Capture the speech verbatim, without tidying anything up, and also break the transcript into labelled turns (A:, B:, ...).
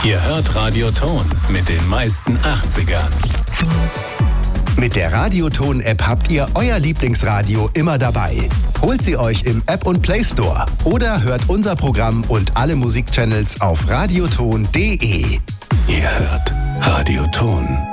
A: Ihr hört Radioton mit den meisten achtzigern.
B: Mit der Radioton-App habt ihr euer Lieblingsradio immer dabei. Holt sie euch im App und Play Store oder hört unser Programm und alle Musikchannels auf radioton punkt de.
A: Ihr hört Radioton.